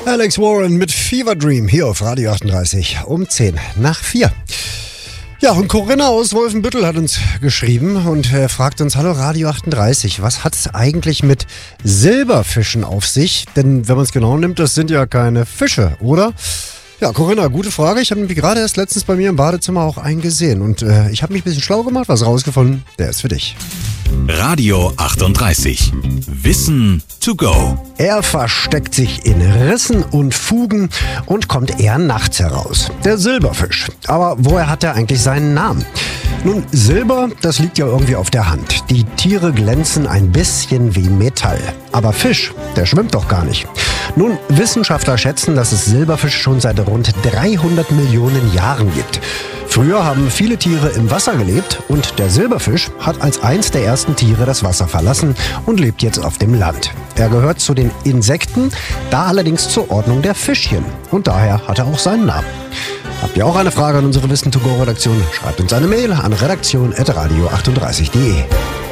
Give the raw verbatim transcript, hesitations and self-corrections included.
Alex Warren mit Fever Dream hier auf Radio achtunddreißig um zehn nach vier. Ja, und Corinna aus Wolfenbüttel hat uns geschrieben und äh, fragt uns, hallo Radio achtunddreißig, was hat es eigentlich mit Silberfischen auf sich? Denn wenn man es genau nimmt, das sind ja keine Fische, oder? Ja, Corinna, gute Frage. Ich habe nämlich gerade erst letztens bei mir im Badezimmer auch einen gesehen. Und äh, ich habe mich ein bisschen schlau gemacht, was rausgefunden. Der ist für dich. Radio achtunddreißig. Wissen to go. Er versteckt sich in Rissen und Fugen und kommt eher nachts heraus. Der Silberfisch. Aber woher hat er eigentlich seinen Namen? Nun, Silber, das liegt ja irgendwie auf der Hand. Die Tiere glänzen ein bisschen wie Metall. Aber Fisch, der schwimmt doch gar nicht. Nun, Wissenschaftler schätzen, dass es Silberfisch schon seit rund dreihundert Millionen Jahren gibt. Früher haben viele Tiere im Wasser gelebt und der Silberfisch hat als eins der ersten Tiere das Wasser verlassen und lebt jetzt auf dem Land. Er gehört zu den Insekten, da allerdings zur Ordnung der Fischchen und daher hat er auch seinen Namen. Habt ihr auch eine Frage an unsere Wissen to go Redaktion? Schreibt uns eine Mail an redaktion at radio achtunddreißig punkt de.